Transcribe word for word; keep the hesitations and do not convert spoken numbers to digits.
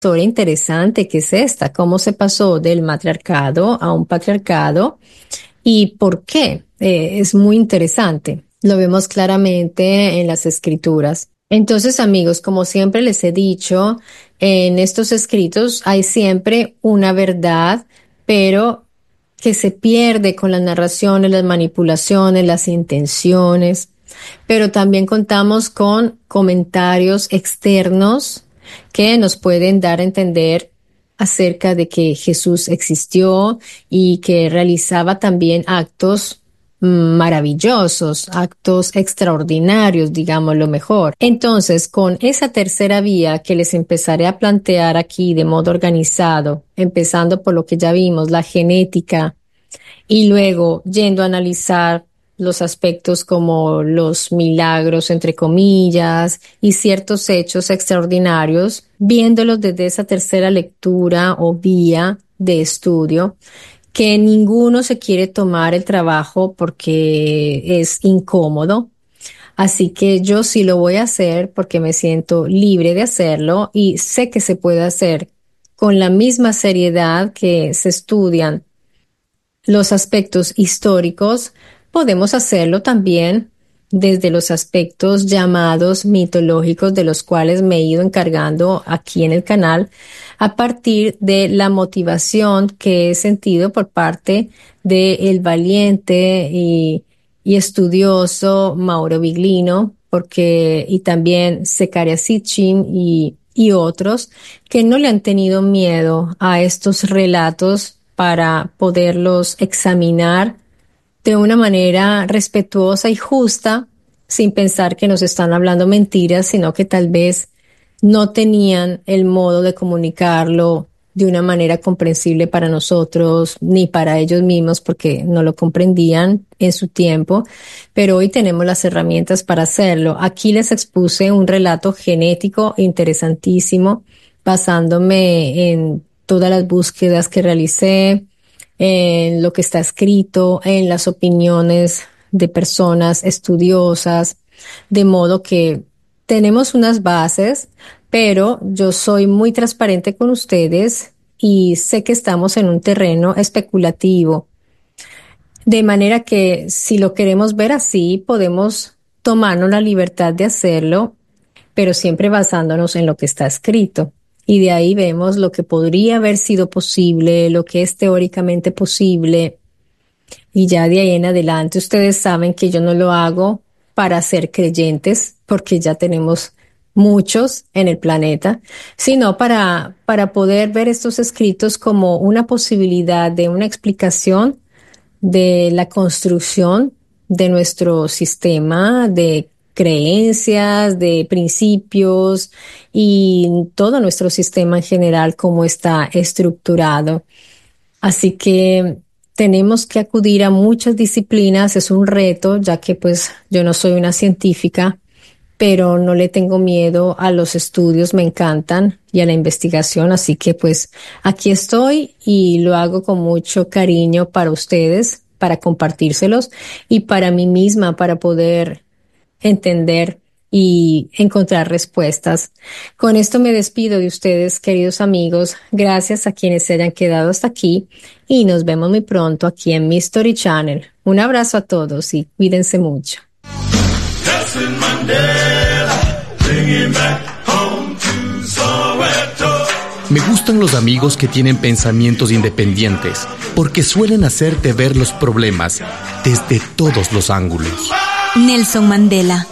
historia interesante que es esta, cómo se pasó del matriarcado a un patriarcado y por qué. Eh, es muy interesante. Lo vemos claramente en las escrituras. Entonces, amigos, como siempre les he dicho, en estos escritos hay siempre una verdad, pero que se pierde con las narraciones, las manipulaciones, las intenciones, pero también contamos con comentarios externos que nos pueden dar a entender acerca de que Jesús existió y que realizaba también actos maravillosos, actos extraordinarios, digamos lo mejor. Entonces, con esa tercera vía que les empezaré a plantear aquí de modo organizado, empezando por lo que ya vimos, la genética, y luego yendo a analizar los aspectos como los milagros, entre comillas, y ciertos hechos extraordinarios, viéndolos desde esa tercera lectura o vía de estudio, que ninguno se quiere tomar el trabajo porque es incómodo. Así que yo sí lo voy a hacer porque me siento libre de hacerlo y sé que se puede hacer con la misma seriedad que se estudian los aspectos históricos. Podemos hacerlo también desde los aspectos llamados mitológicos, de los cuales me he ido encargando aquí en el canal, a partir de la motivación que he sentido por parte del valiente y, y estudioso Mauro Biglino, porque, y también Zecaria Sitchin y, y otros, que no le han tenido miedo a estos relatos para poderlos examinar de una manera respetuosa y justa, sin pensar que nos están hablando mentiras, sino que tal vez no tenían el modo de comunicarlo de una manera comprensible para nosotros ni para ellos mismos, porque no lo comprendían en su tiempo, pero hoy tenemos las herramientas para hacerlo. Aquí les expuse un relato genético interesantísimo, basándome en todas las búsquedas que realicé, en lo que está escrito, en las opiniones de personas estudiosas, de modo que tenemos unas bases, pero yo soy muy transparente con ustedes y sé que estamos en un terreno especulativo, de manera que si lo queremos ver así, podemos tomarnos la libertad de hacerlo, pero siempre basándonos en lo que está escrito. Y de ahí vemos lo que podría haber sido posible, lo que es teóricamente posible. Y ya de ahí en adelante ustedes saben que yo no lo hago para ser creyentes, porque ya tenemos muchos en el planeta, sino para, para poder ver estos escritos como una posibilidad de una explicación de la construcción de nuestro sistema de creencias, de principios y todo nuestro sistema en general, cómo está estructurado. Así que tenemos que acudir a muchas disciplinas, es un reto, ya que pues yo no soy una científica, pero no le tengo miedo a los estudios, me encantan, y a la investigación, así que pues aquí estoy y lo hago con mucho cariño para ustedes, para compartírselos y para mí misma, para poder entender y encontrar respuestas. Con esto me despido de ustedes, queridos amigos. Gracias a quienes se hayan quedado hasta aquí y nos vemos muy pronto aquí en Mystery Channel. Un abrazo a todos y cuídense mucho. Nelson Mandela, bringing back home to Soweto. Me gustan los amigos que tienen pensamientos independientes, porque suelen hacerte ver los problemas desde todos los ángulos. Nelson Mandela.